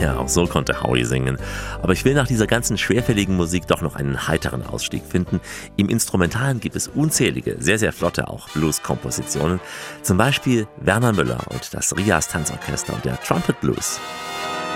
Ja, auch so konnte Howie singen. Aber ich will nach dieser ganzen schwerfälligen Musik doch noch einen heiteren Ausstieg finden. Im Instrumentalen gibt es unzählige, sehr, sehr flotte auch Blues-Kompositionen. Zum Beispiel Werner Müller und das Rias Tanzorchester und der Trumpet Blues.